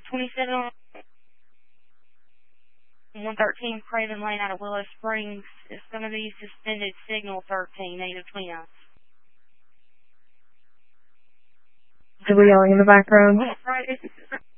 27 113 Craven Lane out of Willow Springs. It's going to be suspended signal 13, native 29. Is we yelling in the background? Right.